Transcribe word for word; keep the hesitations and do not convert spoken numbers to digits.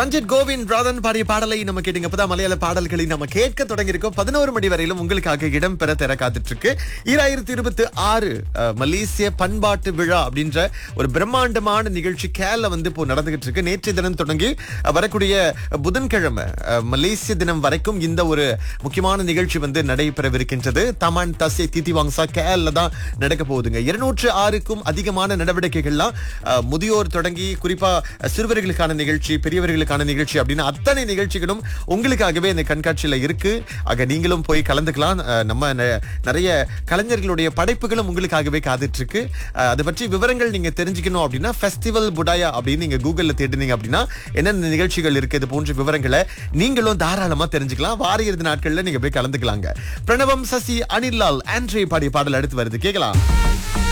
ரஞ்சித் கோவிந்த் ராதன் பாடிய பாடலை நம்ம கேட்டீங்க. அப்பதான் மலையாள பாடல்களை நம்ம கேட்க தொடங்கி இருக்கோம். பதினோரு மணி வரையிலும் உங்களுக்காக இடம் பெற தர காத்துட்டு இருக்கு. ஈராயிரத்தி இருபத்தி ஆறு மலேசிய பண்பாட்டு விழா அப்படின்ற ஒரு பிரம்மாண்டமான நிகழ்ச்சி கேல வந்து இப்போ நடந்துகிட்டு இருக்கு. நேற்றைய தினம் தொடங்கி அஹ், வரக்கூடிய புதன்கிழமை அஹ், மலேசிய தினம் வரைக்கும் இந்த ஒரு முக்கியமான நிகழ்ச்சி வந்து நடைபெறவிருக்கின்றது. தமான் தசே திதிவாங்சா கேல தான் நடக்க போகுதுங்க. இருநூற்று ஆறுக்கும் அதிகமான நடவடிக்கைகள்லாம் அஹ், முதியோர் தொடங்கி குறிப்பா அஹ், சிறுவர்களுக்கான நிகழ்ச்சி, பெரியவர்களுக்கான நிகழ்ச்சி அப்படின்னு அத்தனை நிகழ்ச்சிகளும் உங்களுக்காகவே இந்த கண்காட்சியில இருக்கு. ஆக நீங்களும் போய் கலந்துக்கலாம். அஹ், நம்ம ந- நிறைய கலைஞர்களுடைய படைப்புகளும் உங்களுக்காகவே காத்துட்டு இருக்கு. அஹ், அதை பற்றி விவரங்கள் நீங்க தெரிஞ்சுக்கணும் அப்படின்னா ஃபெஸ்டிவல் புடாயா அப்படின்னு நீங்க கூகுள்ல தேடினீங்க அப்படின்னா என்னென்ன நிகழ்ச்சிகள் இருக்கு இது போன்ற விவரங்களை நீங்களும் தாராளமா தெரிஞ்சுக்கலாம். வார இறுதி நாட்கள்ல நீங்க போய் கலந்துக்கலாங்க. பிரணவம், சசி, அனில் லால், ஆண்ட்ரே பாடிய பாடல் அடுத்து வருது, கேட்கலாம்.